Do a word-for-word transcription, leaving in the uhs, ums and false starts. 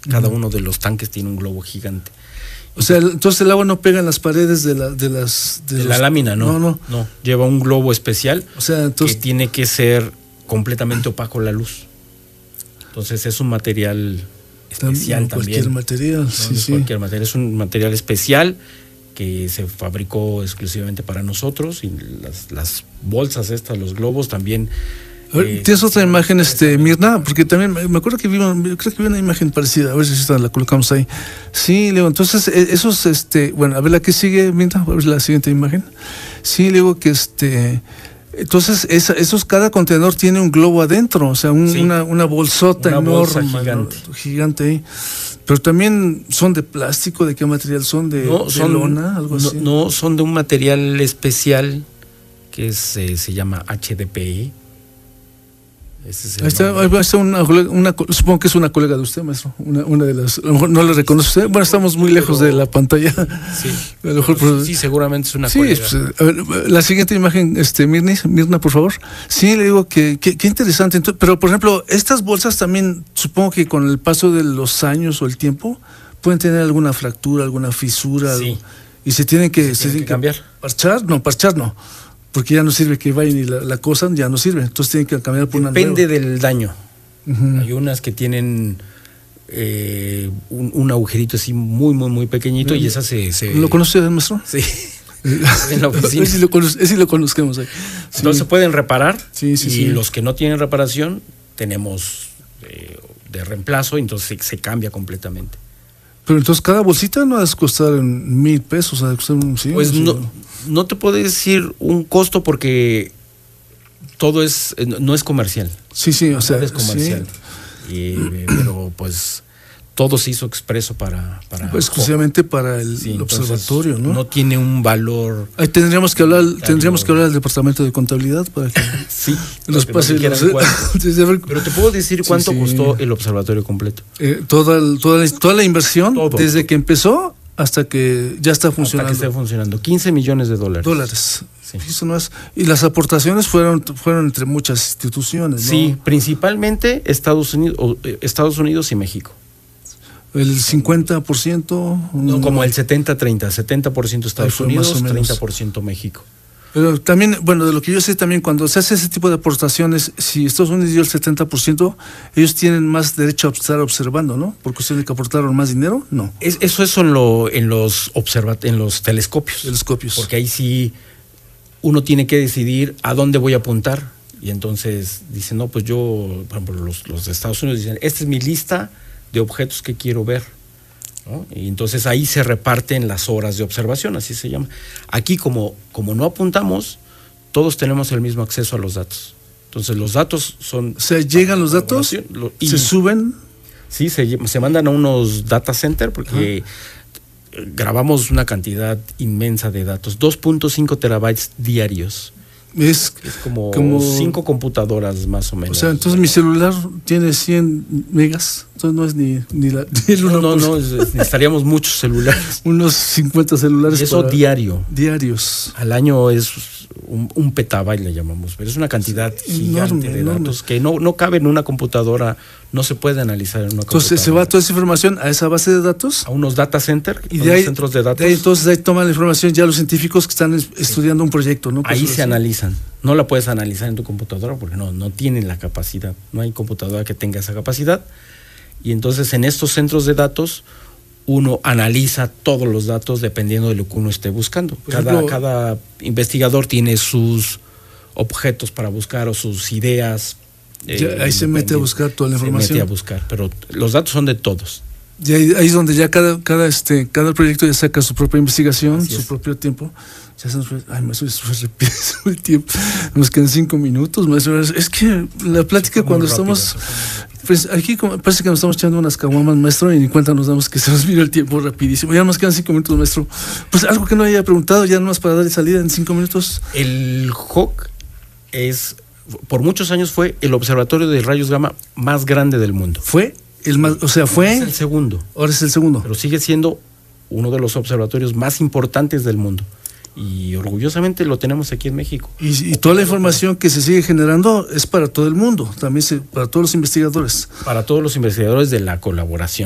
Cada uh-huh. uno de los tanques tiene un globo gigante. O sea, entonces el agua no pega en las paredes de la de las de, de los, la lámina, no, no, no, no. Lleva un globo especial. O sea, entonces que tiene que ser completamente opaco la luz. Entonces es un material especial no, cualquier también. material, no, sí, no sí. Cualquier material, es un material especial que se fabricó exclusivamente para nosotros, y las, las bolsas estas, los globos también. Eh, ¿Tienes otra imagen, este, Mirna? Porque también me acuerdo que vi, creo que vi una imagen parecida, a ver si esta la colocamos ahí. Sí, Leo, entonces esos, este, bueno, a ver la que sigue, Mirna, a ver la siguiente imagen. Sí, Leo, que este, entonces esa, esos, cada contenedor tiene un globo adentro, o sea, un, sí. una, una bolsota una enorme, bolsa gigante. ¿no? Gigante ahí. Pero también son de plástico, ¿de qué material son? ¿De, no, de son, lona? Algo no, así. No, son de un material especial que es, eh, se llama H D P E. Ese es ahí está, ahí está una, una, supongo que es una colega de usted, maestro. Una, una de las, a lo mejor no la reconoce usted. Bueno, estamos muy lejos Pero, de la pantalla. Sí, a lo mejor, por, sí, seguramente es una sí, colega. Pues, a ver, la siguiente imagen, este, Mirna, Mirna, por favor. Sí, le digo que qué interesante. Entonces, pero, por ejemplo, estas bolsas también, supongo que con el paso de los años o el tiempo, pueden tener alguna fractura, alguna fisura. Sí. Algo, y se tienen que, se tienen que cambiar. ¿Parchar? No, parchar no. Porque ya no sirve que vayan y la, la cosan, ya no sirve. Entonces tienen que cambiar por una nueva. Depende del daño. Uh-huh. Hay unas que tienen eh, un, un agujerito así muy, muy, muy pequeñito, uh-huh. y esas se, se... ¿Lo conoce, maestro? Sí. En la oficina. Ese lo, cono- ese lo conozcamos ahí. Sí. Entonces se pueden reparar. Sí, sí, y sí. los que no tienen reparación, tenemos eh, de reemplazo, entonces se, se cambia completamente. Pero entonces cada bolsita no ha de costar en mil pesos, ha de costar un sí, Pues sí, no, no te puedo decir un costo porque todo es, no es comercial. Sí, sí, o sea, no es comercial. Sí. Y, pero pues todo se hizo expreso para... para pues exclusivamente para el, sí, el observatorio, ¿no? No tiene un valor... Ahí tendríamos que hablar, tendríamos que hablar al departamento de contabilidad para que sí, nos pase no los... Pero te puedo decir cuánto sí, sí. costó el observatorio completo. Eh, toda, el, toda, la, toda la inversión, todo. Desde que empezó hasta que ya está funcionando. Hasta que esté funcionando. quince millones de dólares. Dólares. Sí. Eso no es, y las aportaciones fueron, fueron entre muchas instituciones, ¿no? Sí, principalmente Estados Unidos, Estados Unidos y México. El cincuenta por ciento. No, como el setenta treinta, setenta por ciento Estados Unidos, treinta por ciento México. Pero también, bueno, de lo que yo sé también, cuando se hace ese tipo de aportaciones, si Estados Unidos dio el setenta por ciento, ellos tienen más derecho a estar observando, ¿no? Porque ustedes que aportaron más dinero, no. Es, eso es en, lo, en, los observa, en los telescopios. Telescopios. Porque ahí sí uno tiene que decidir a dónde voy a apuntar. Y entonces dicen, no, pues yo, por ejemplo, los, los de Estados Unidos dicen, esta es mi lista de objetos que quiero ver, ¿no? Y entonces ahí se reparten las horas de observación, así se llama. Aquí como, como no apuntamos, todos tenemos el mismo acceso a los datos. Entonces los datos son... O sea, llegan los datos, lo, y, se suben. Sí, se, se mandan a unos data center porque uh-huh. grabamos una cantidad inmensa de datos, dos punto cinco terabytes diarios. Es, es como, como cinco computadoras más o menos. O sea, entonces mi celular tiene cien megas, entonces no es ni, ni la... Ni el no, no, no, es, necesitaríamos muchos celulares. Unos cincuenta celulares. Y eso para, diario. Diarios. Al año es un, un petabyte, le llamamos, pero es una cantidad gigante enorme, de enorme. datos que no, no cabe en una computadora, no se puede analizar en una computadora. Entonces se va toda esa información a esa base de datos. A unos data center, y de ahí, centros de datos. De ahí, entonces ahí toman la información ya los científicos que están estudiando un proyecto, ¿no? Ahí se analizan. No la puedes analizar en tu computadora porque no, no tienen la capacidad. No hay computadora que tenga esa capacidad. Y entonces en estos centros de datos uno analiza todos los datos dependiendo de lo que uno esté buscando. Cada, ejemplo, cada investigador tiene sus objetos para buscar o sus ideas. Ya, eh, ahí se mete a buscar toda la información. Se mete a buscar, pero los datos son de todos. Y ahí, ahí es donde ya cada, cada, este, cada proyecto ya saca su propia investigación, Así su es. propio tiempo. Ya se nos fue, ay, maestro, se repite el tiempo. Nos quedan cinco minutos, maestro. Es que la plática cuando rápido, estamos... Pues aquí parece que nos estamos echando unas caguamas, maestro, y ni cuenta nos damos que se nos vino el tiempo rapidísimo. Ya nos quedan cinco minutos, maestro. Pues algo que no haya preguntado, ya nomás para darle salida en cinco minutos. El H O C es, por muchos años fue el observatorio de rayos gamma más grande del mundo. ¿Fue? El más, o sea, fue... Es el segundo. Ahora es el segundo. Pero sigue siendo uno de los observatorios más importantes del mundo. Y orgullosamente lo tenemos aquí en México. Y, y toda la información que se sigue generando es para todo el mundo, también se, para todos los investigadores. Para todos los investigadores de la colaboración.